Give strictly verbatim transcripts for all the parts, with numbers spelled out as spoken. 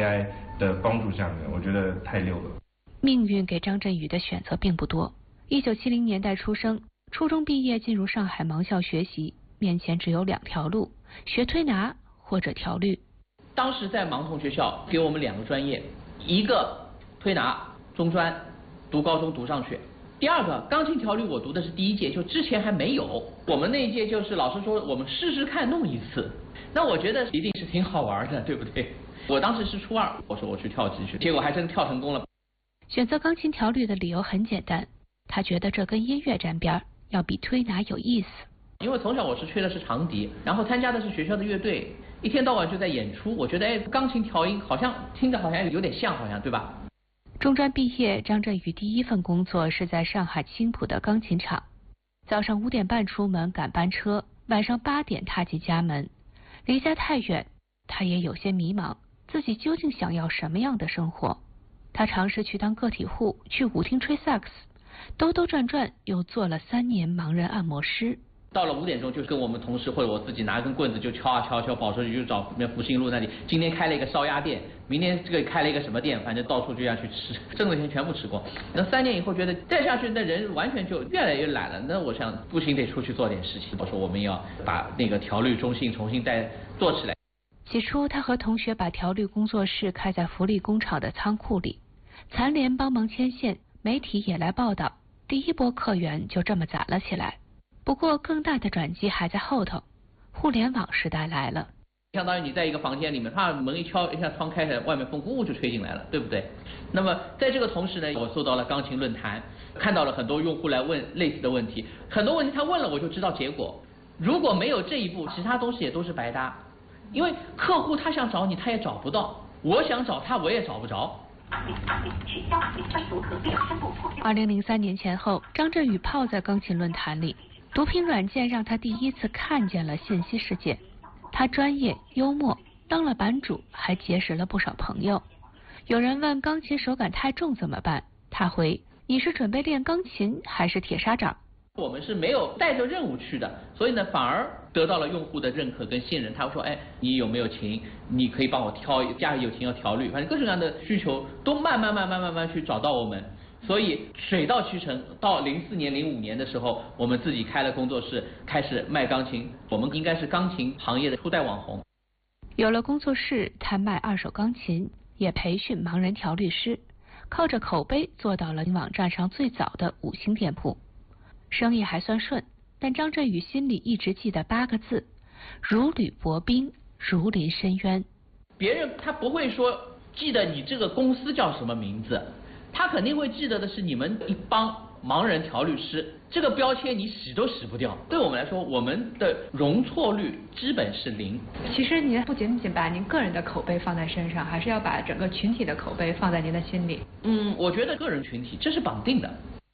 A I 的帮助下面，我觉得太溜了。 命运给张振宇的选择并不多。一九七零年代出生，初中毕业进入上海盲校学习，面前只有两条路：学推拿或者调律。 当时在盲童学校给我们两个专业，一个推拿中专，读高中读上去。第二个钢琴调律我读的是第一届，就之前还没有。我们那一届就是老师说我们试试看弄一次，那我觉得一定是挺好玩的，对不对？我当时是初二，我说我去跳级去，结果还真跳成功了。 选择钢琴调律的理由很简单，他觉得这跟音乐沾边，要比推拿有意思。 因为从小我是吹的是长笛，然后参加的是学校的乐队，一天到晚就在演出，我觉得哎，钢琴调音好像听着好像有点像，好像对吧？ 中专毕业，张振宇第一份工作是在上海青浦的钢琴厂，早上五点半出门赶班车，晚上八点踏进家门，离家太远，他也有些迷茫，自己究竟想要什么样的生活？他尝试去当个体户，去舞厅吹萨克斯，兜兜转转又做了三年盲人按摩师。 到了五点钟，就跟我们同事或者我自己拿一根棍子就敲啊敲敲，保时捷就找福兴路那里。今天开了一个烧鸭店，明天这个开了一个什么店，反正到处就要去吃，挣的钱全部吃光。那三年以后觉得再下去，那人完全就越来越懒了。那我想不行，得出去做点事情。我说我们要把那个调律中心重新再做起来。 起初，他和同学把调律工作室开在福利工厂的仓库里，残联帮忙牵线，媒体也来报道，第一波客源就这么攒了起来。不过更大的转机还在后头，互联网时代来了。 相当于你在一个房间里面，啪门一敲，一下窗开开，外面风呼就吹进来了，对不对？那么在这个同时呢，我受到了钢琴论坛，看到了很多用户来问类似的问题，很多问题他问了我就知道结果。如果没有这一步，其他东西也都是白搭，因为客户他想找你他也找不到，我想找他我也找不着。 二零零三年前后，张振宇泡在钢琴论坛里，读屏软件让他第一次看见了信息世界。他专业幽默，当了版主，还结识了不少朋友。有人问钢琴手感太重怎么办，他回：你是准备练钢琴还是铁砂掌？ 我们是没有带着任务去的，所以呢反而得到了用户的认可跟信任。他会说，哎，你有没有琴？你可以帮我挑，家里有琴要调律，反正各种各样的需求都慢慢慢慢慢慢去找到我们。所以水到渠成，到零四年、零五年的时候，我们自己开了工作室，开始卖钢琴。我们应该是钢琴行业的初代网红。 有了工作室，他卖二手钢琴，也培训盲人调律师，靠着口碑做到了网站上最早的五星店铺。生意还算顺，但张振宇心里一直记得八个字：如履薄冰，如临深渊。 别人他不会说记得你这个公司叫什么名字，他肯定会记得的是你们一帮盲人调律师，这个标签你洗都洗不掉。对我们来说，我们的容错率基本是零。 其实您不仅仅把您个人的口碑放在身上，还是要把整个群体的口碑放在您的心里。 嗯，我觉得个人群体这是绑定的。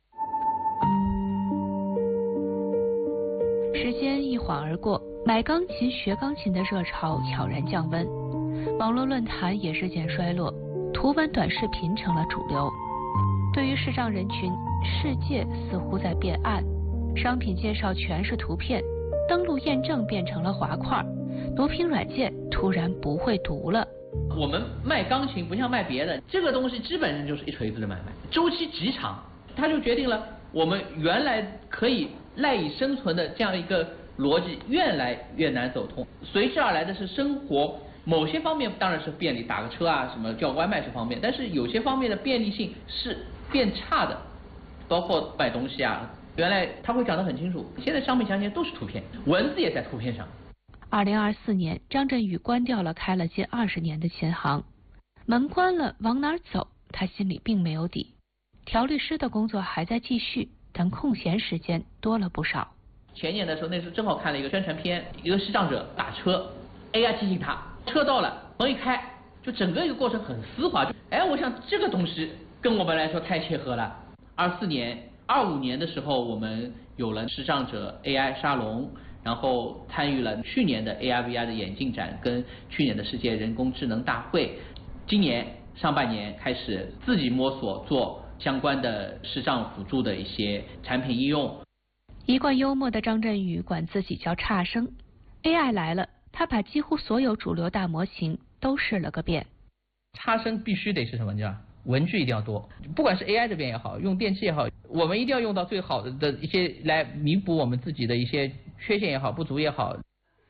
时间一晃而过，买钢琴学钢琴的热潮悄然降温，网络论坛也日渐衰落，图文短视频成了主流。对于视障人群，世界似乎在变暗，商品介绍全是图片，登录验证变成了滑块，读屏软件突然不会读了。 我们卖钢琴不像卖别的，这个东西基本上就是一锤子的买卖，周期极长，它就决定了我们原来可以赖以生存的这样一个逻辑越来越难走通，随之而来的是生活某些方面当然是便利，打个车啊什么叫外卖是方便，但是有些方面的便利性是变差的，包括买东西啊，原来他会讲得很清楚，现在商品详情都是图片，文字也在图片上。 二零二四年，张振宇关掉了开了近二十年的琴行，门关了往哪儿走，他心里并没有底。调律师的工作还在继续，但空闲时间多了不少。 前年的时候，那时候正好看了一个宣传片，一个视障者打车 ，A I 提醒他车到了，门一开，就整个一个过程很丝滑。就哎，我想这个东西跟我们来说太切合了。二四年、二五年的时候，我们有了视障者 A I 沙龙，然后参与了去年的 A R V R 的眼镜展，跟去年的世界人工智能大会。今年上半年开始自己摸索做相关的视障辅助的一些产品应用。 一贯幽默的张振宇管自己叫差生。A I 来了，他把几乎所有主流大模型都试了个遍。 差生必须得是什么？你知道，文具一定要多，不管是 A I 这边也好，用电器也好，我们一定要用到最好的的一些来弥补我们自己的一些缺陷也好，不足也好。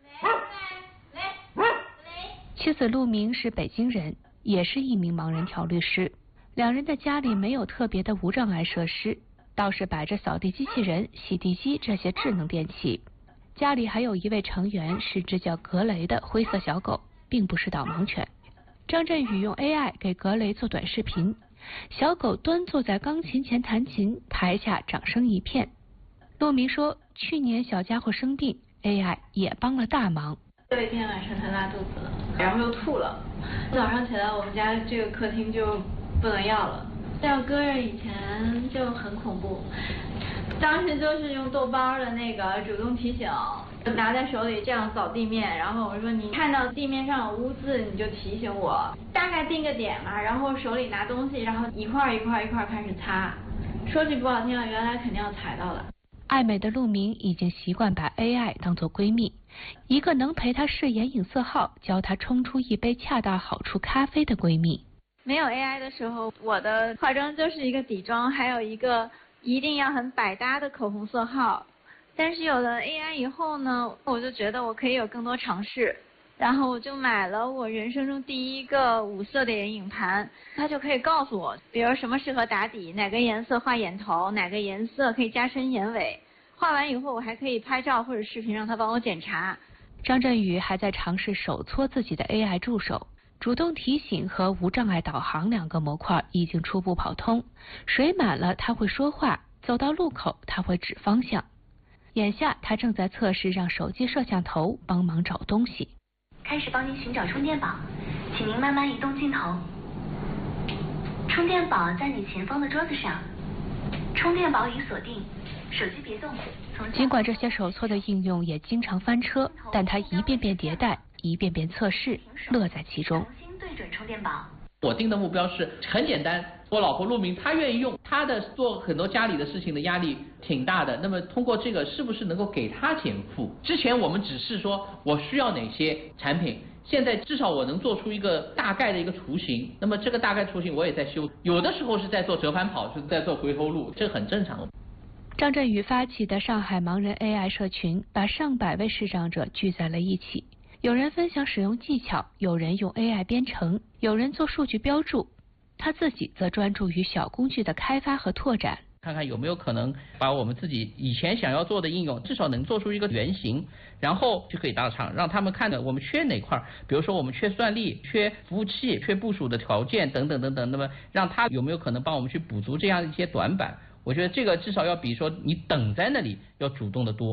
妻子陆明是北京人，也是一名盲人调律师。两人的家里没有特别的无障碍设施，倒是摆着扫地机器人、洗地机这些智能电器。家里还有一位成员是只叫格雷的灰色小狗，并不是导盲犬。张振宇用 A I 给格雷做短视频，小狗端坐在钢琴前弹琴，台下掌声一片。陆明说，去年小家伙生病 ，A I 也帮了大忙。 有一天晚上他拉肚子了，然后又吐了。早上起来我们家这个客厅就不能要了。叫哥儿以前就很恐怖，当时就是用豆包的那个主动提醒，拿在手里这样扫地面，然后我说你看到地面上有污渍你就提醒我，大概定个点嘛，然后手里拿东西，然后一块一块一块开始擦。说句不好听的，原来肯定要踩到的。 爱美的陆明已经习惯把 A I 当作闺蜜，一个能陪她饰演影色号，教她冲出一杯恰到好处咖啡的闺蜜。 没有 A I 的时候，我的化妆就是一个底妆，还有一个一定要很百搭的口红色号。但是有了 A I 以后呢，我就觉得我可以有更多尝试，然后我就买了我人生中第一个五色的眼影盘，它就可以告诉我，比如什么适合打底，哪个颜色画眼头，哪个颜色可以加深眼尾。画完以后，我还可以拍照或者视频让它帮我检查。 张振宇还在尝试手搓自己的 A I 助手。主动提醒和无障碍导航两个模块已经初步跑通，水满了它会说话，走到路口它会指方向。眼下他正在测试让手机摄像头帮忙找东西。 开始帮您寻找充电宝，请您慢慢移动镜头。充电宝在你前方的桌子上，充电宝已锁定，手机别动。 尽管这些手搓的应用也经常翻车，但他一遍遍迭代，一遍遍测试，乐在其中。 重新对准充电宝。 我定的目标是很简单，我老婆陆明她愿意用，她的做很多家里的事情的压力挺大的，那么通过这个是不是能够给她减负？之前我们只是说我需要哪些产品，现在至少我能做出一个大概的一个雏形，那么这个大概雏形我也在修，有的时候是在做折返跑，是在做回头路，这很正常。 张振宇发起的上海盲人 A I 社群，把上百位视障者聚在了一起。有人分享使用技巧，有人用 A I 编程，有人做数据标注，他自己则专注于小工具的开发和拓展。 看看有没有可能把我们自己以前想要做的应用，至少能做出一个原型，然后就可以大厂让他们看的我们缺哪块，比如说我们缺算力、缺服务器、缺部署的条件等等等等，那么让他有没有可能帮我们去补足这样一些短板？我觉得这个至少要比说你等在那里要主动的多。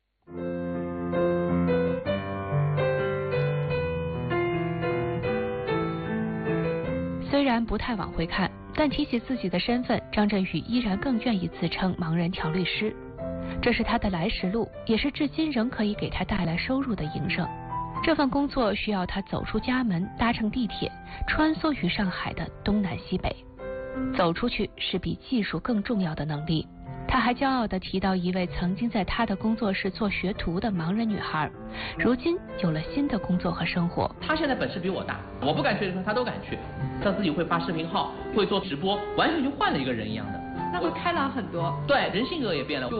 虽然不太往回看，但提起自己的身份，张振宇依然更愿意自称盲人调律师。这是他的来时路，也是至今仍可以给他带来收入的营生。这份工作需要他走出家门，搭乘地铁，穿梭于上海的东南西北。走出去是比技术更重要的能力。他还骄傲地提到一位曾经在他的工作室做学徒的盲人女孩，如今有了新的工作和生活。 她现在本事比我大，我不敢去的时候她都敢去。她自己会发视频号，会做直播，完全就换了一个人一样的。 那会开朗很多。 对，人性格也变了。